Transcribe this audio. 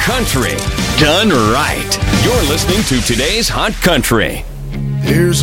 Country done right. You're listening to today's Hot Country. Here's